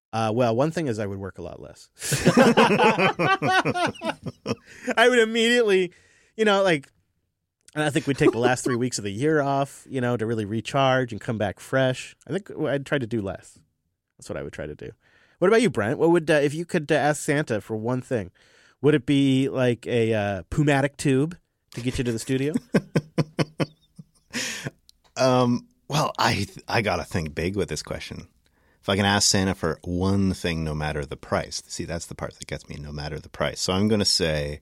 Well, one thing is I would work a lot less. I would immediately, and I think we'd take the last 3 weeks of the year off, to really recharge and come back fresh. I think I'd try to do less. That's what I would try to do. What about you, Brent? What would, if you could ask Santa for one thing, would it be like a Pumatic tube to get you to the studio? Well, I got to think big with this question. If I can ask Santa for one thing, no matter the price. See, that's the part that gets me, no matter the price. So I'm going to say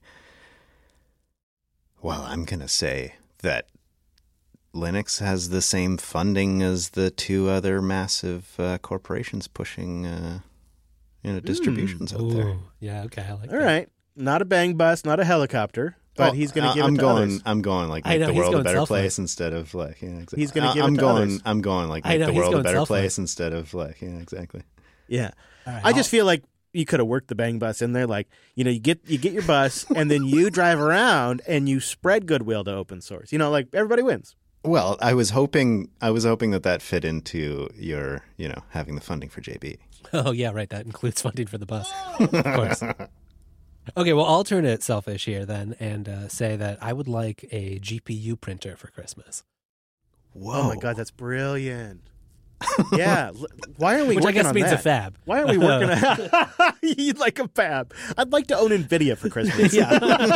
that Linux has the same funding as the two other massive corporations pushing distributions out there. Yeah, okay, I like All that. right. Not a bang bus, not a helicopter, but he's going to give it to others. I'm going like make the world a better place instead of like, exactly. He's going to give it to others. I'm going like make the world a better place instead of like, exactly. Yeah. Right, I just feel like you could have worked the bang bus in there. Like, you get your bus and then you drive around and you spread goodwill to open source. Like everybody wins. Well, I was hoping that fit into your, having the funding for JB. Oh, yeah, right. That includes funding for the bus. Of course. Okay, well, I'll turn it selfish here then and say that I would like a GPU printer for Christmas. Whoa. Oh, my God, that's brilliant. Yeah. Why aren't we Which working I guess on mean that? a fab. Why aren't we working on You'd like a fab. I'd like to own NVIDIA for Christmas. Yeah.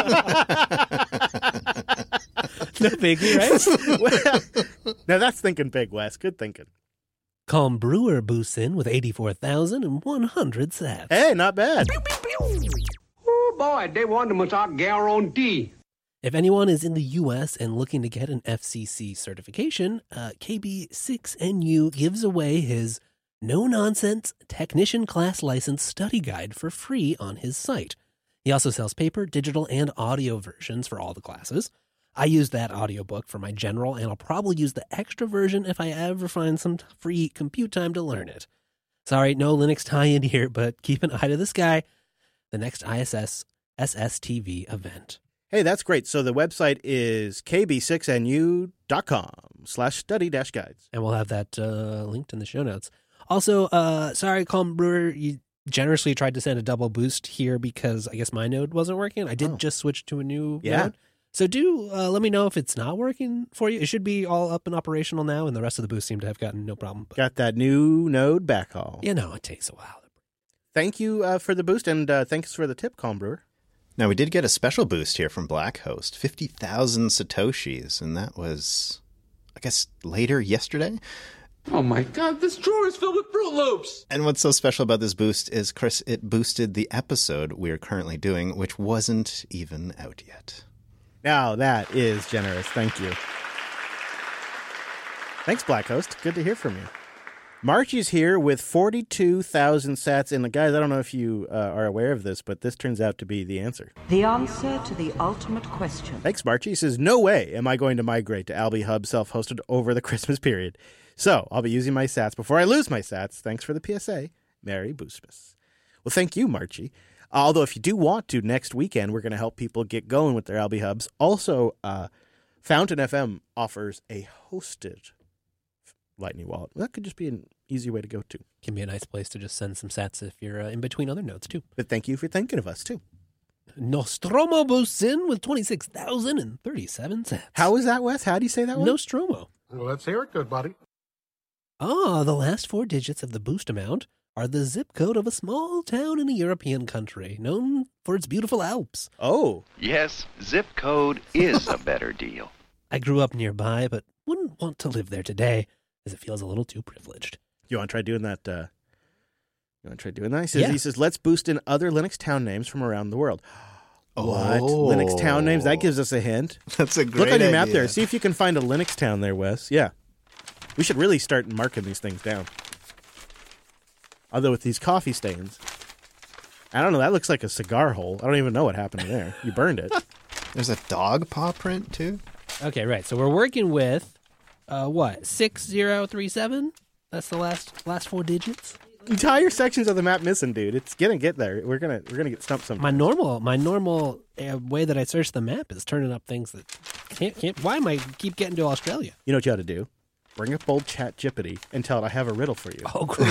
No biggie, right? Now that's thinking big, Wes. Good thinking. Calm Brewer boosts in with 84,100 sats. Hey, not bad. Oh, boy, they want them without guarantee. If anyone is in the U.S. and looking to get an FCC certification, KB6NU gives away his no-nonsense technician class license study guide for free on his site. He also sells paper, digital, and audio versions for all the classes. I use that audiobook for my general, and I'll probably use the extra version if I ever find some free compute time to learn it. Sorry, no Linux tie-in here, but keep an eye to the sky. The next ISS SSTV event. Hey, that's great. So the website is kb6nu.com/study-guides. And we'll have that linked in the show notes. Also, sorry, Calm Brewer, you generously tried to send a double boost here because I guess my node wasn't working. I did just switch to a new node. So do let me know if it's not working for you. It should be all up and operational now, and the rest of the boosts seem to have gotten no problem. But, got that new node backhaul. It takes a while. Thank you for the boost, and thanks for the tip, Calm Brewer. Now, we did get a special boost here from Blackhost, 50,000 Satoshis, and that was, I guess, later yesterday. Oh, my God, this drawer is filled with Fruit Loops. And what's so special about this boost is, Chris, it boosted the episode we are currently doing, which wasn't even out yet. Now, that is generous. Thank you. Thanks, Blackhost. Good to hear from you. Marchie's here with 42,000 sats. And guys, I don't know if you are aware of this, but this turns out to be the answer. The answer to the ultimate question. Thanks, Marchie. He says, no way am I going to migrate to Alby Hub self-hosted over the Christmas period. So I'll be using my sats before I lose my sats. Thanks for the PSA. Merry Boostmas. Well, thank you, Marchie. Although if you do want to, next weekend, we're going to help people get going with their Alby Hubs. Also, Fountain FM offers a hosted Lightning wallet. That could just be an easy way to go to. Can be a nice place to just send some sats if you're in between other nodes too. But thank you for thinking of us too. Nostromo boosts in with 26,037 sats. How is that, Wes? How do you say that one? Nostromo. Well, let's hear it, good buddy. The last four digits of the boost amount are the zip code of a small town in a European country known for its beautiful Alps. Oh. Yes, zip code is a better deal. I grew up nearby, but wouldn't want to live there today, as it feels a little too privileged. You want to try doing that? He says, let's boost in other Linux town names from around the world. What? Linux town names? That gives us a hint. That's a great Look on your map idea. there. See if you can find a Linux town there, Wes. Yeah. We should really start marking these things down. Although with these coffee stains, I don't know. That looks like a cigar hole. I don't even know what happened there. You burned it. There's a dog paw print, too? Okay, right. So we're working with, 6037? That's the last four digits? Entire sections of the map missing, dude. It's gonna get there. We're gonna get stumped sometime. My normal way that I search the map is turning up things that can't. Why am I keep getting to Australia? You know what you ought to do? Bring up old ChatGPT and tell it I have a riddle for you. Oh, great.